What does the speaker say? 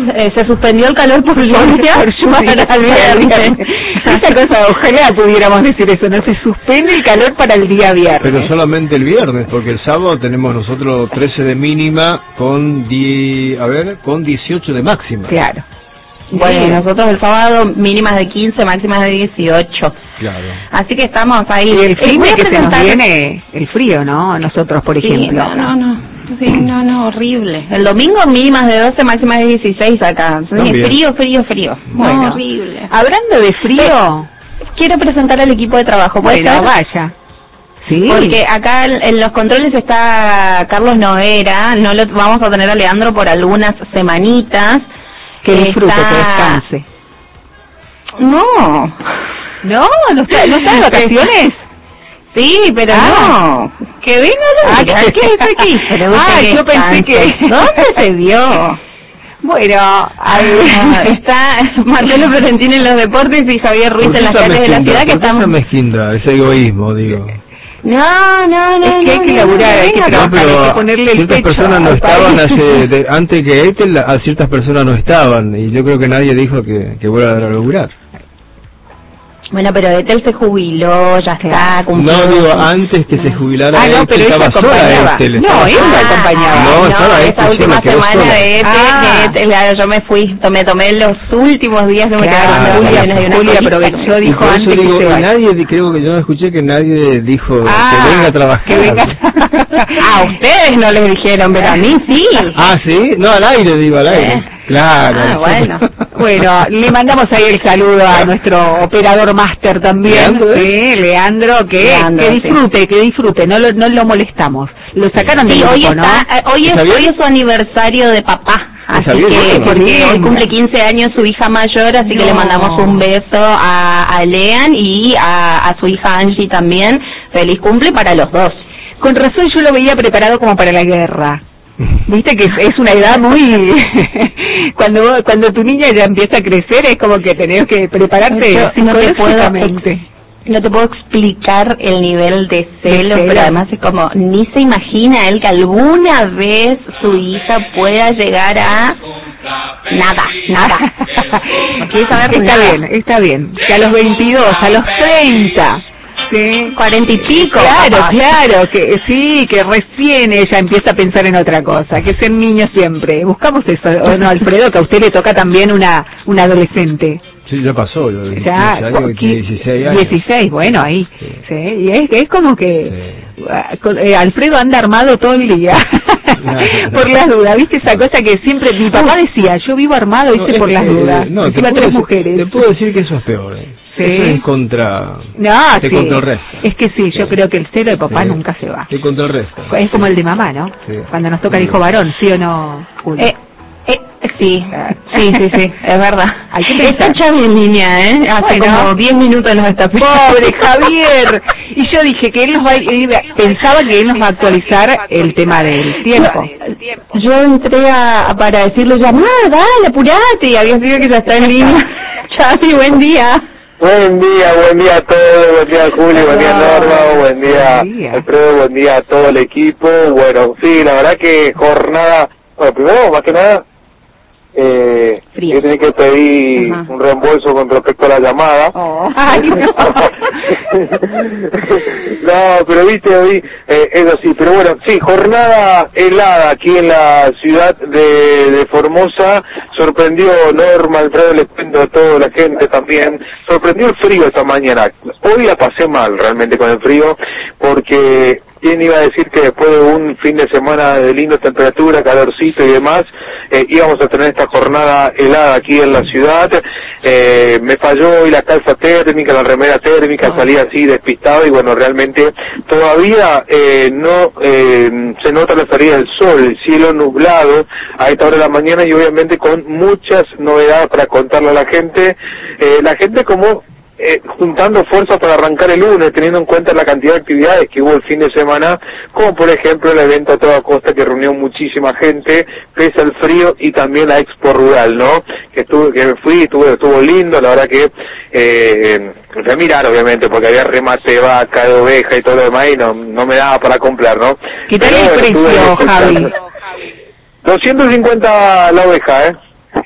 se suspendió el calor por lluvia para el viernes. Esa cosa, ojalá pudiéramos decir eso, no se suspende el calor para el día viernes. Pero solamente el viernes, porque el sábado tenemos nosotros 13 de mínima con 18 de máxima. Claro. Bueno, nosotros el sábado mínimas de 15, máximas de 18. Claro. Así que estamos ahí. Y el fin de que se nos viene el frío, ¿no? Nosotros, por ejemplo. Sí, no, horrible. El domingo mínimas de 12, máximas de 16 acá. Sí, frío. Bueno, no, horrible. Hablando de frío, quiero presentar al equipo de trabajo. Bueno, vaya. Sí. Porque acá en los controles está Carlos Noguera, no lo vamos a tener a Leandro por algunas semanitas. Que disfrute, que descanse. ¿No está de vacaciones? Sí, pero no. Que venga yo pensé que... ¿Dónde se vio? Bueno, está Marcelo Florentino en los deportes y Javier Ruiz en las calles de la ciudad que estamos... ¿Por qué esa mezquindad, ese egoísmo, digo? No. Es que hay que laburar, hay que trabajar, hay que ponerle el ciertas pecho personas no estaban antes que él, a ciertas personas no estaban, y yo creo que nadie dijo que vuelva a laburar. Bueno, pero Etel se jubiló, ya está cumplido. No, digo, antes que se jubilara no, pero estaba sola él lo acompañaba. No, estaba esa última semana de Etel, yo me fui, tomé los últimos días que me quedaron. Julia aprovechó, dijo antes que se vaya. Nadie, creo que yo no escuché que nadie dijo que venga a trabajar. A ustedes no les dijeron, pero a mí sí. ¿Sí? No, al aire, digo, al aire. Claro. Bueno, le mandamos ahí el saludo a nuestro operador máster también, Leandro, que disfrute, no lo molestamos. Lo sacaron del grupo, ¿no? Hoy es su aniversario de papá. Así que, porque hoy cumple 15 años su hija mayor, así que le mandamos un beso a Lean y a su hija Angie también. Feliz cumple para los dos. Con razón yo lo veía preparado como para la guerra. Viste que es una edad muy... cuando tu niña ya empieza a crecer es como que tenés que prepararte psicológicamente. No te puedo explicar el nivel de celos, pero además es como, ni se imagina él que alguna vez su hija pueda llegar a nada. ¿Quieres saber? Está bien. Que a los 22, a los 30... Sí, 40 y pico. Claro, que sí, que recién ella empieza a pensar en otra cosa, que ser niño siempre. Buscamos eso, ¿o no, Alfredo? Que a usted le toca también una adolescente. Sí, ya pasó, yo 16 años. 16, bueno, ahí. Sí. Y es como que Alfredo anda armado todo el día. Por las dudas, ¿viste esa cosa que siempre mi papá decía? Yo vivo armado, dice, por las dudas. Encima 3 mujeres. Te puedo decir que eso es peor. Sí. Eso es contra... Te contrarresta. Es que sí, yo creo que el celo de papá nunca se va. Te contrarresta. Es como el de mamá, ¿no? Sí. Cuando nos toca el hijo varón, ¿sí o no, Julio? Sí, es verdad. Hay que está Chavi en línea, hace como 10 minutos nos está Pobre Javier. Y yo dije que él pensaba que él nos va a actualizar el tema del tiempo. Yo entré para decirle, dale, apurate, y había sido que ya está en línea. Chavi, buen día. Buen día a todos, buen día Julio, buen día Norma, buen día Alfredo, buen día a todo el equipo. Bueno, sí, la verdad que jornada, primero, más que nada, yo tenía que pedir un reembolso con respecto a la llamada. No, pero viste, eso sí, pero bueno, sí, jornada helada aquí en la ciudad de Formosa. Sorprendió Norma, Alfredo, les cuento a toda la gente también, sorprendió el frío esta mañana. Hoy la pasé mal realmente con el frío, porque ¿quién iba a decir que después de un fin de semana de linda temperatura, calorcito y demás, íbamos a tener esta jornada helada aquí en la ciudad? Me falló hoy la calza térmica, la remera térmica, salí así despistado y bueno, realmente todavía no se nota la salida del sol, el cielo nublado a esta hora de la mañana y obviamente con muchas novedades para contarle a la gente como juntando fuerzas para arrancar el lunes, teniendo en cuenta la cantidad de actividades que hubo el fin de semana, como por ejemplo el evento a toda costa que reunió muchísima gente, pese al frío, y también la Expo Rural, ¿no? Estuvo lindo, la verdad que fui a mirar obviamente, porque había remate de vaca, de oveja y todo lo demás, y no me daba para comprar, ¿no? ¿Qué tal el precio, Javi? 250 la oveja,